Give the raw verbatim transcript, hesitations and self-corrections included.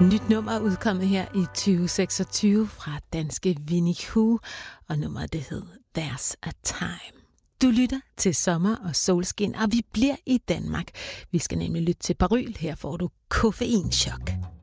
Nyt nummer udkommet her i tyve seksogtyve fra danske Winnie Hu, og nummeret det hed There's a Time. Du lytter til Sommer og Solskin, og vi bliver i Danmark. Vi skal nemlig lytte til Baryl. Her får du koffeinchok.